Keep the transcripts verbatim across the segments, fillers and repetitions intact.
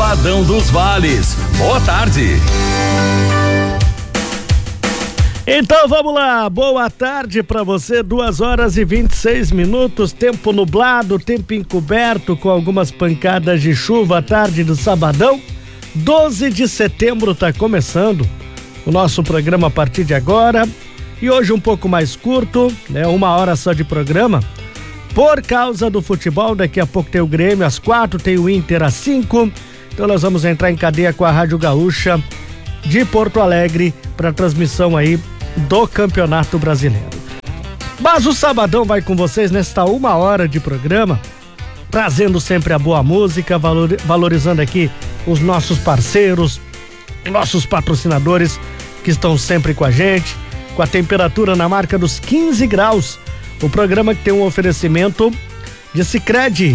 Sabadão dos Vales. Boa tarde. Então vamos lá, boa tarde para você, duas horas e vinte e seis minutos, tempo nublado, tempo encoberto com algumas pancadas de chuva à tarde do sabadão. doze de setembro tá começando o nosso programa a partir de agora e hoje um pouco mais curto, né? Uma hora só de programa por causa do futebol. Daqui a pouco tem o Grêmio às quatro, tem o Inter às cinco, então nós vamos entrar em cadeia com a Rádio Gaúcha de Porto Alegre para transmissão aí do Campeonato Brasileiro. Mas o Sabadão vai com vocês nesta uma hora de programa, trazendo sempre a boa música, valor, valorizando aqui os nossos parceiros, nossos patrocinadores que estão sempre com a gente, com a temperatura na marca dos quinze graus. O programa que tem um oferecimento de Sicredi.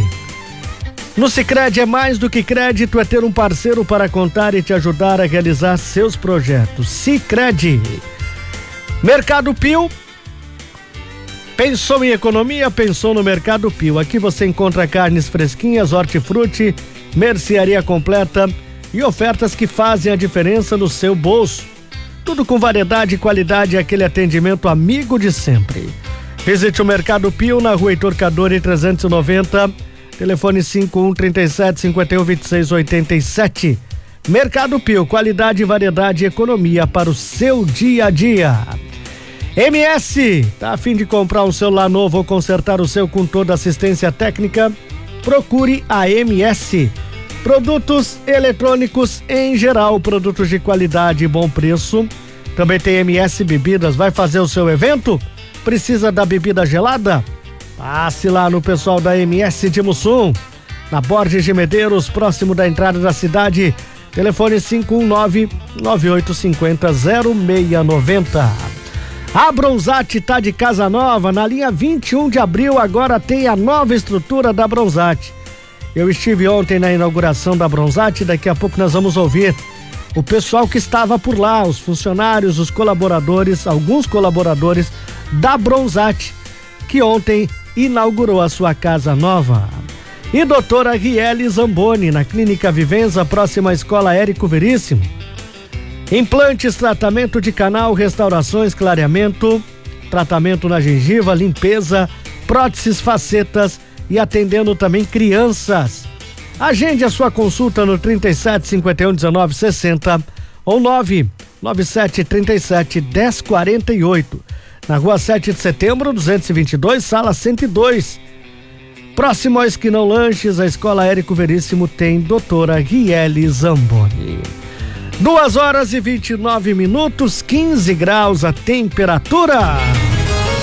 No Sicredi é mais do que crédito, é ter um parceiro para contar e te ajudar a realizar seus projetos. Sicredi. Mercado Pio, pensou em economia, pensou no Mercado Pio. Aqui você encontra carnes fresquinhas, hortifruti, mercearia completa e ofertas que fazem a diferença no seu bolso. Tudo com variedade e qualidade e aquele atendimento amigo de sempre. Visite o Mercado Pio na Rua Heitor Cadore trezentos e noventa, telefone cinco um três sete, cinco um dois seis oito sete. Mercado Pio, qualidade, variedade e economia para o seu dia a dia. M S, tá a fim de comprar um celular novo ou consertar o seu com toda assistência técnica? Procure a M S. Produtos eletrônicos em geral, produtos de qualidade e bom preço. Também tem M S Bebidas. Vai fazer o seu evento? Precisa da bebida gelada? Passe lá no pessoal da M S de Mussum, na Borges de Medeiros, próximo da entrada da cidade. Telefone cinco um nove, nove oito cinco zero, zero seis nove zero. A Bronzate tá de casa nova, na linha vinte e um de abril, agora tem a nova estrutura da Bronzate. Eu estive ontem na inauguração da Bronzate, daqui a pouco nós vamos ouvir o pessoal que estava por lá, os funcionários, os colaboradores, alguns colaboradores da Bronzate, que ontem inaugurou a sua casa nova. E doutora Riele Zamboni, na Clínica Vivenza, próxima à Escola Érico Veríssimo. Implantes, tratamento de canal, restaurações, clareamento, tratamento na gengiva, limpeza, próteses, facetas e atendendo também crianças. Agende a sua consulta no trinta e sete, cinquenta e um, dezenove, sessenta ou nove nove sete, trinta e sete, dez, quarenta e oito. Na Rua sete de setembro, duzentos e vinte e dois, sala cento e dois. Próximo ao Esquinão Lanches, a Escola Érico Veríssimo tem doutora Riele Zamboni. duas horas e vinte e nove minutos, quinze graus a temperatura.